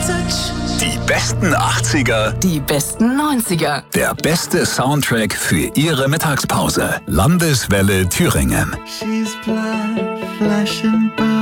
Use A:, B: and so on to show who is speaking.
A: Die besten 80er,
B: Die besten 90er.
A: der beste Soundtrack für Ihre Mittagspause. Landeswelle Thüringen.
C: She's blood, flesh and bone.